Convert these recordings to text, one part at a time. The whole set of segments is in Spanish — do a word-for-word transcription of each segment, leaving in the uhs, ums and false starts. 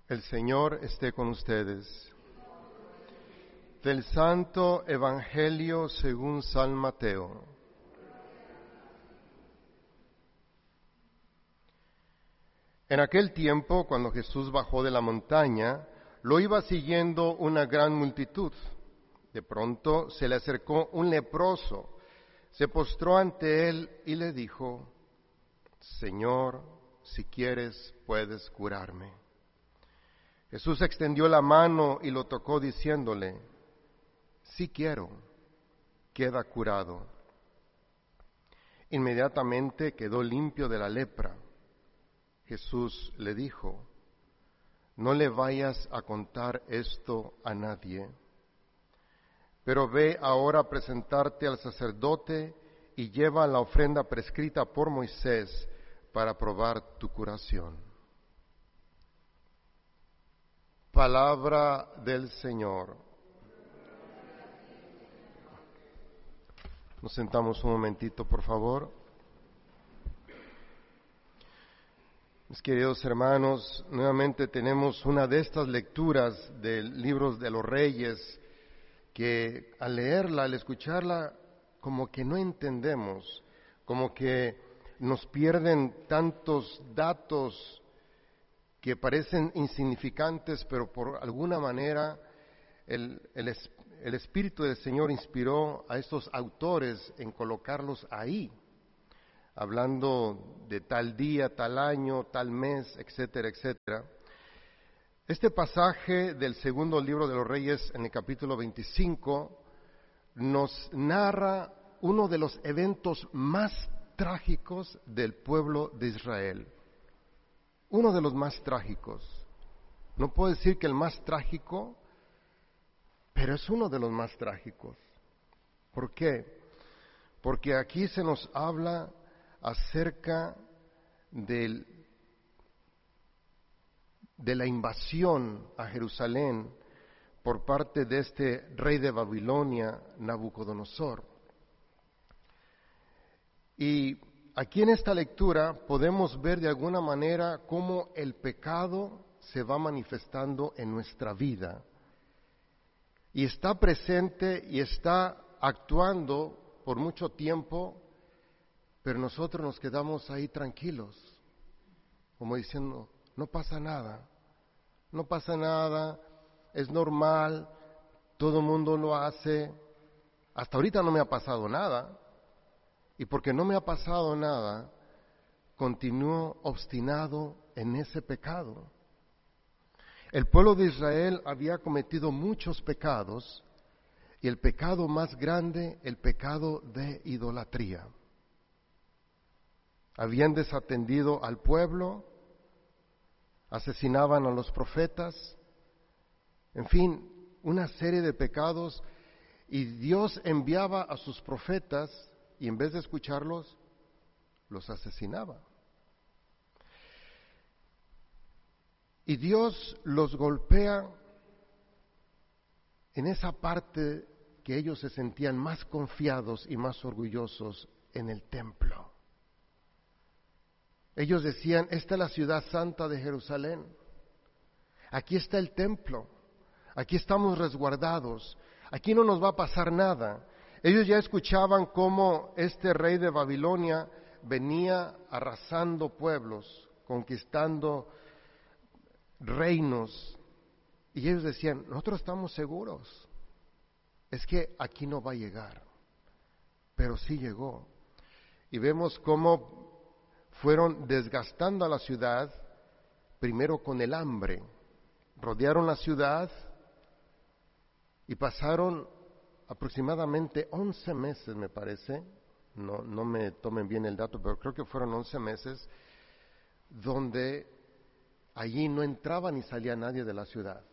El Señor esté con ustedes. Del Santo Evangelio según San Mateo. En aquel tiempo, cuando Jesús bajó de la montaña, lo iba siguiendo una gran multitud. De pronto se le acercó un leproso, se postró ante él y le dijo: Señor, si quieres, puedes curarme. Jesús extendió la mano y lo tocó diciéndole: Sí quiero, queda curado. Inmediatamente quedó limpio de la lepra. Jesús le dijo: No le vayas a contar esto a nadie, pero ve ahora a presentarte al sacerdote y lleva la ofrenda prescrita por Moisés para probar tu curación. Palabra del Señor. Nos sentamos un momentito, por favor. Mis queridos hermanos, nuevamente tenemos una de estas lecturas del libro de los Reyes que al leerla, al escucharla, como que no entendemos, como que nos pierden tantos datos que parecen insignificantes, pero por alguna manera el, el, el Espíritu del Señor inspiró a estos autores en colocarlos ahí, hablando de tal día, tal año, tal mes, etcétera, etcétera. Este pasaje del segundo libro de los Reyes, en el capítulo veinticinco, nos narra uno de los eventos más trágicos del pueblo de Israel. Uno de los más trágicos. No puedo decir que el más trágico, pero es uno de los más trágicos. ¿Por qué? Porque aquí se nos habla acerca del, de la invasión a Jerusalén por parte de este rey de Babilonia, Nabucodonosor. Y aquí en esta lectura podemos ver de alguna manera cómo el pecado se va manifestando en nuestra vida. Y está presente y está actuando por mucho tiempo, pero nosotros nos quedamos ahí tranquilos, como diciendo: no pasa nada, no pasa nada, es normal, todo el mundo lo hace, hasta ahorita no me ha pasado nada. Y porque no me ha pasado nada, continúo obstinado en ese pecado. El pueblo de Israel había cometido muchos pecados, y el pecado más grande, el pecado de idolatría. Habían desatendido al pueblo, asesinaban a los profetas, en fin, una serie de pecados, y Dios enviaba a sus profetas y en vez de escucharlos, los asesinaba. Y Dios los golpea en esa parte que ellos se sentían más confiados y más orgullosos, en el templo. Ellos decían: esta es la ciudad santa de Jerusalén, aquí está el templo, aquí estamos resguardados, aquí no nos va a pasar nada. Ellos ya escuchaban cómo este rey de Babilonia venía arrasando pueblos, conquistando reinos, y ellos decían: nosotros estamos seguros, es que aquí no va a llegar, pero sí llegó. Y vemos cómo fueron desgastando a la ciudad, primero con el hambre, rodearon la ciudad y pasaron aproximadamente once meses, me parece, no, no me tomen bien el dato, pero creo que fueron once meses, donde allí no entraba ni salía nadie de la ciudad.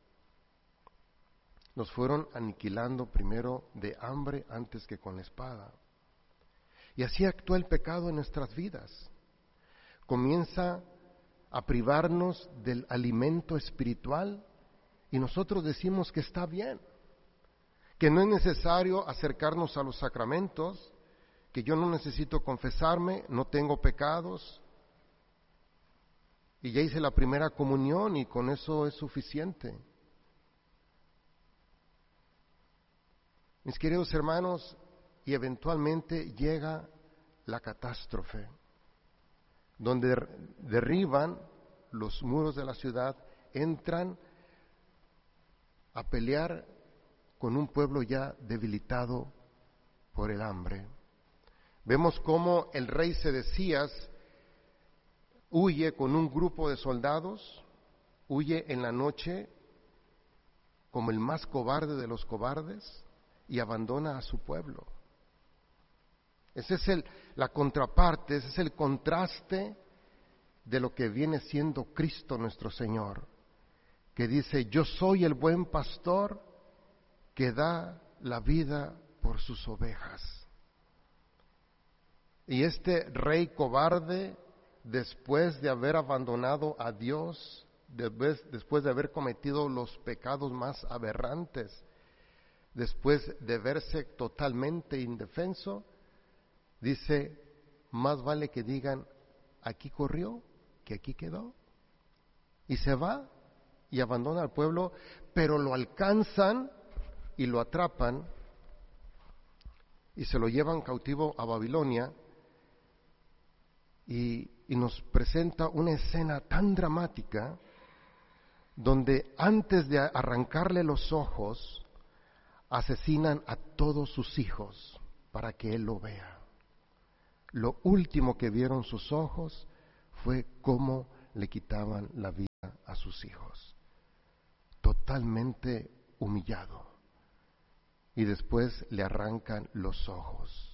Nos fueron aniquilando primero de hambre antes que con la espada. Y así actúa el pecado en nuestras vidas. Comienza a privarnos del alimento espiritual y nosotros decimos que está bien, que no es necesario acercarnos a los sacramentos, que yo no necesito confesarme, no tengo pecados. y ya hice la primera comunión y con eso es suficiente. Mis queridos hermanos, y eventualmente llega la catástrofe, donde derriban los muros de la ciudad, entran a pelear con un pueblo ya debilitado por el hambre. Vemos cómo el rey Sedecías huye con un grupo de soldados, huye en la noche como el más cobarde de los cobardes y abandona a su pueblo. Esa es el, la contraparte, ese es el contraste de lo que viene siendo Cristo nuestro Señor, que dice: yo soy el buen pastor que da la vida por sus ovejas. Y este rey cobarde, después de haber abandonado a Dios, después, después de haber cometido los pecados más aberrantes, después de verse totalmente indefenso, dice: más vale que digan, aquí corrió, que aquí quedó. Y se va y abandona al pueblo, pero lo alcanzan y lo atrapan y se lo llevan cautivo a Babilonia, y, y nos presenta una escena tan dramática donde antes de arrancarle los ojos asesinan a todos sus hijos para que él lo vea. Lo último que vieron sus ojos fue cómo le quitaban la vida a sus hijos, totalmente humillado, y después le arrancan los ojos.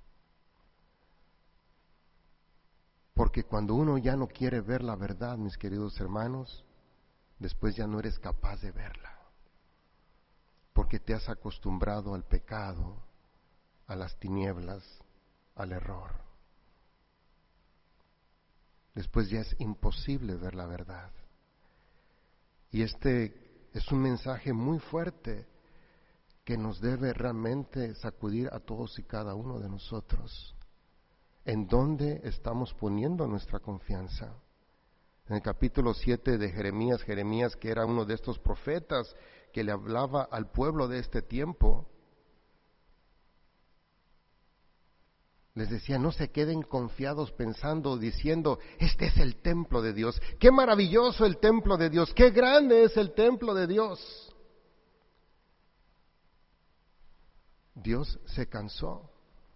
Porque cuando uno ya no quiere ver la verdad, mis queridos hermanos, después ya no eres capaz de verla, porque te has acostumbrado al pecado, a las tinieblas, al error. Después ya es imposible ver la verdad. Y este es un mensaje muy fuerte que nos debe realmente sacudir a todos y cada uno de nosotros. ¿En dónde estamos poniendo nuestra confianza? En el capítulo siete de Jeremías, Jeremías, que era uno de estos profetas que le hablaba al pueblo de este tiempo, les decía: no se queden confiados pensando, diciendo, este es el templo de Dios, qué maravilloso el templo de Dios, qué grande es el templo de Dios. Dios se cansó.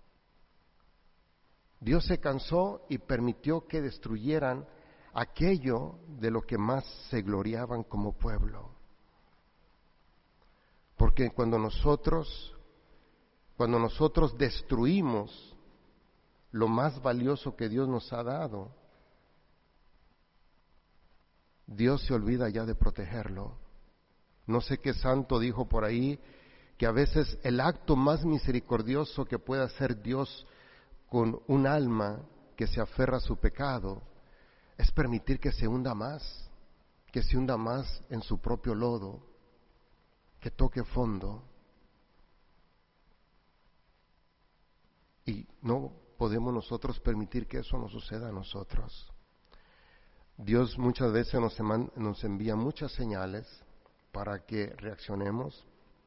Dios se cansó y permitió que destruyeran aquello de lo que más se gloriaban como pueblo. Porque cuando nosotros, cuando nosotros destruimos lo más valioso que Dios nos ha dado, Dios se olvida ya de protegerlo. No sé qué santo dijo por ahí que a veces el acto más misericordioso que puede hacer Dios con un alma que se aferra a su pecado es permitir que se hunda más, que se hunda más en su propio lodo, que toque fondo. Y no podemos nosotros permitir que eso nos suceda a nosotros. Dios muchas veces nos, nos envía muchas señales para que reaccionemos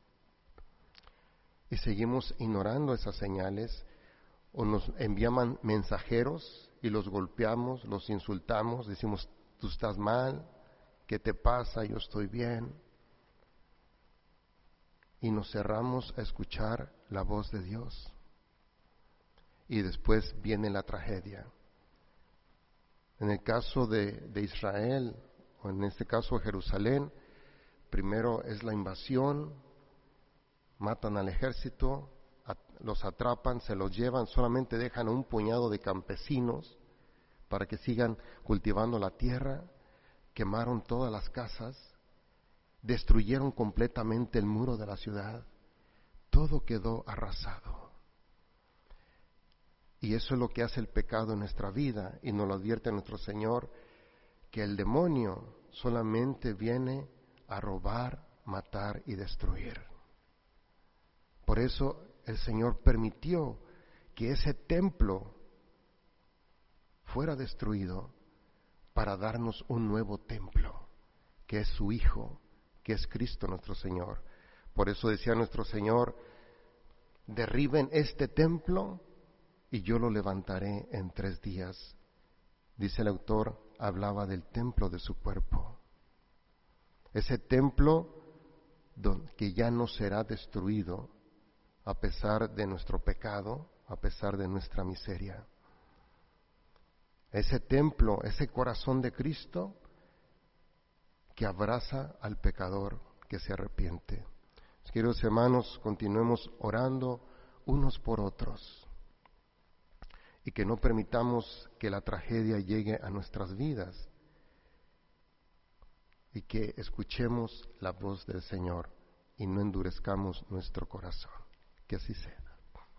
y seguimos ignorando esas señales, o nos envían mensajeros y los golpeamos, los insultamos, decimos: tú estás mal, ¿qué te pasa? Yo estoy bien. Y nos cerramos a escuchar la voz de Dios. Y después viene la tragedia. En el caso de, de Israel, o en este caso Jerusalén, primero es la invasión, matan al ejército, los atrapan, se los llevan, solamente dejan a un puñado de campesinos para que sigan cultivando la tierra, quemaron todas las casas, destruyeron completamente el muro de la ciudad, todo quedó arrasado. Y eso es lo que hace el pecado en nuestra vida, y nos lo advierte nuestro Señor, que el demonio solamente viene a robar, matar y destruir. Por eso el Señor permitió que ese templo fuera destruido para darnos un nuevo templo, que es su Hijo, que es Cristo nuestro Señor. Por eso decía nuestro Señor, derriben este templo y yo lo levantaré en tres días. Dice el autor, hablaba del templo de su cuerpo. Ese templo que ya no será destruido a pesar de nuestro pecado, a pesar de nuestra miseria. Ese templo, ese corazón de Cristo que abraza al pecador que se arrepiente. Queridos hermanos, continuemos orando unos por otros y que no permitamos que la tragedia llegue a nuestras vidas y que escuchemos la voz del Señor y no endurezcamos nuestro corazón. Que así sea.